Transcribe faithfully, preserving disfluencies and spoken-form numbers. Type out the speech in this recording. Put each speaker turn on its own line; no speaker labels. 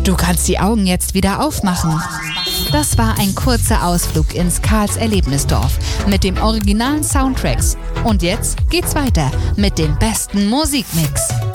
Du kannst die Augen jetzt wieder aufmachen. Das war ein kurzer Ausflug ins Karls Erlebnisdorf mit dem originalen Soundtracks. Und jetzt geht's weiter mit dem besten Musikmix.